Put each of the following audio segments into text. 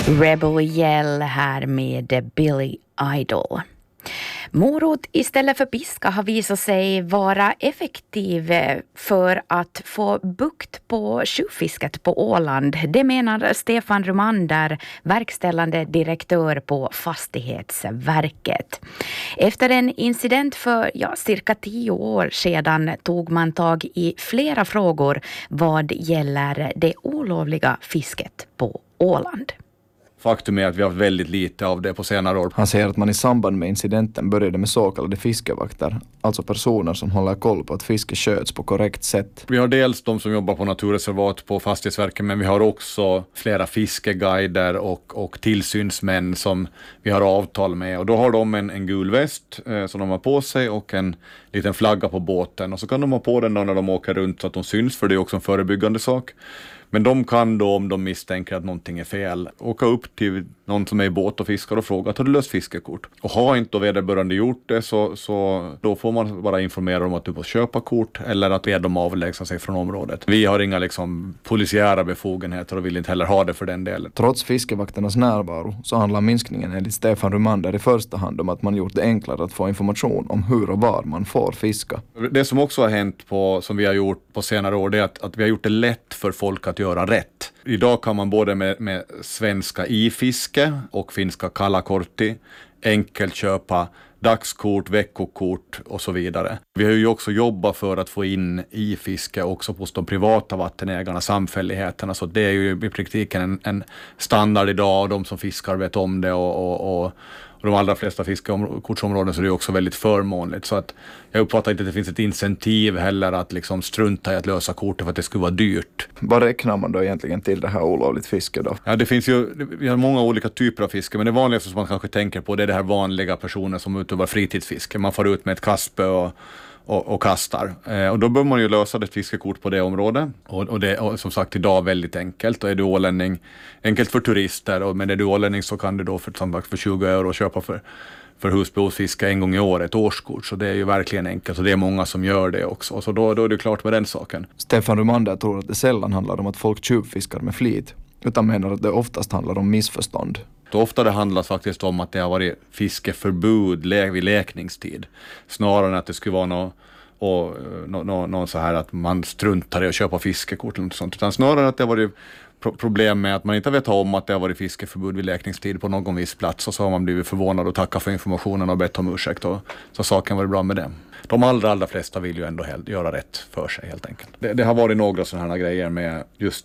Rebel Yell här med Billy Idol. Morot istället för piska har visat sig vara effektiv för att få bukt på tjuvfisket på Åland. Det menar Stefan Rumander, verkställande direktör på Fastighetsverket. Efter en incident för cirka 10 år sedan tog man tag i flera frågor vad gäller det olovliga fisket på Åland. Faktum är att vi har haft väldigt lite av det på senare år. Han säger att man i samband med incidenten började med så kallade fiskevakter, alltså personer som håller koll på att fiske sköts på korrekt sätt. Vi har dels de som jobbar på naturreservat på Fastighetsverket, men vi har också flera fiskeguider och tillsynsmän som vi har avtal med. Och då har de en gul väst som de har på sig och en liten flagga på båten. Och så kan de ha på den då när de åker runt så att de syns, för det är också en förebyggande sak. Men de kan då, om de misstänker att någonting är fel, åka upp till någon som är i båt och fiskar och fråga: har du löst fiskekort? Och har inte vederbörande gjort det så då får man bara informera om att du måste köpa kort eller att be dem avlägsna sig från området. Vi har inga polisiära befogenheter och vill inte heller ha det för den delen. Trots fiskevakternas närvaro så handlar minskningen enligt Stefan Rumander i första hand om att man gjort det enklare att få information om hur och var man får fiska. Det som också har hänt som vi har gjort på senare år, det är att vi har gjort det lätt för folk att göra rätt. Idag kan man både med svenska i-fiske och finska kalakortti enkelt köpa dagskort, veckokort och så vidare. Vi har ju också jobbat för att få in i-fiske också hos de privata vattenägarna, samfälligheterna, så det är ju i praktiken en standard idag och de som fiskar vet om det och de allra flesta fiskekortsområden, så det är också väldigt förmånligt. Så att jag uppfattar inte att det finns ett incentiv heller att strunta i att lösa kortet för att det skulle vara dyrt. Vad räknar man då egentligen till det här olovligt fiske då? Ja, vi har många olika typer av fiske, men det vanligaste som man kanske tänker på, det är det här vanliga personer som utövar fritidsfiske. Man får ut med ett kastspö och kastar. Och då bör man ju lösa ett fiskekort på det området. Och det är som sagt idag väldigt enkelt. Och är du ålänning, enkelt för turister. Men är du ålänning så kan du då för 20 euro köpa för husbehovsfiske en gång i år ett årskort. Så det är ju verkligen enkelt. Och det är många som gör det också. Och så då är det klart med den saken. Stefan Rumander tror att det sällan handlar om att folk tjuvfiskar med flit, utan menar att det oftast handlar om missförstånd. Ofta det handlar faktiskt om att det har varit fiskeförbud vid läkningstid. Snarare än att det skulle vara någon så här att man struntar i att köpa fiskekort eller något sånt. Utan snarare att det har varit problem med att man inte vet om att det har varit fiskeförbud vid läkningstid på någon viss plats, och så har man blivit förvånad och tackat för informationen och bett om ursäkt, och så saken var bra med det. De allra flesta vill ju ändå göra rätt för sig helt enkelt. Det har varit några sådana här grejer med just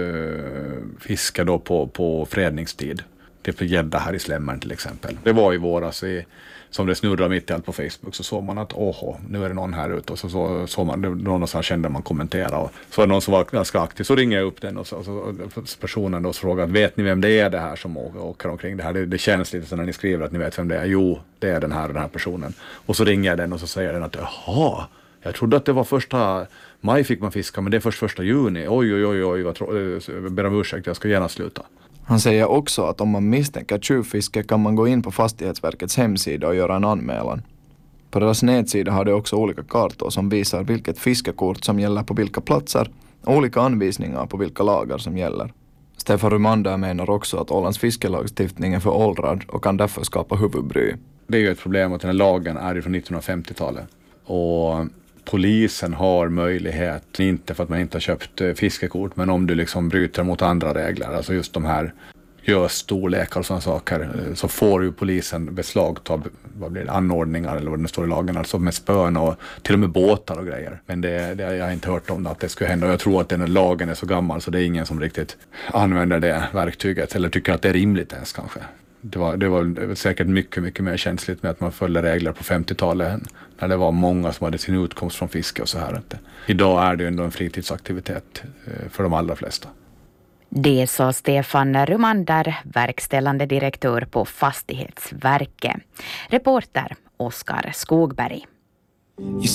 fiske då på fredningstid. Det är gädda här i Slämmern till exempel. Det var i våras som det snurrade mitt i allt på Facebook, så såg man att nu är det någon här ute, och så såg man någon som kände man kommentera, och så var det någon som var ganska aktiv, så ringde jag upp den och så personen då frågade: vet ni vem det är det här som åker omkring det här? Det känns lite så när ni skriver att ni vet vem det är. Jo, det är den här personen. Och så ringer jag den och så säger den att jag trodde att det var 1 maj fick man fiska, men det är först 1 juni. Oj, ber om ursäkt, jag ska gärna sluta. Han säger också att om man misstänker tjuvfiske kan man gå in på Fastighetsverkets hemsida och göra en anmälan. På deras nedsida har de också olika kartor som visar vilket fiskekort som gäller på vilka platser och olika anvisningar på vilka lagar som gäller. Stefan Rumander menar också att Ålands fiskelagstiftning är för åldrad och kan därför skapa huvudbry. Det är ju ett problem att den här lagen är från 1950-talet. Och polisen har möjlighet, inte för att man inte har köpt fiskekort, men om du bryter mot andra regler, alltså just de här storlekar och sådana saker, så får ju polisen beslagta anordningar eller vad det står i lagen, alltså med spön och till och med båtar och grejer. Men jag har inte hört om det, att det skulle hända, och jag tror att den här lagen är så gammal så det är ingen som riktigt använder det verktyget eller tycker att det är rimligt ens kanske. Det var säkert mycket, mycket mer känsligt med att man följde regler på 50-talet när det var många som hade sin utkomst från fiske och så här. Idag är det ändå en fritidsaktivitet för de allra flesta. Det sa Stefan Rumander, verkställande direktör på Fastighetsverket. Reporter Oskar Skogberg.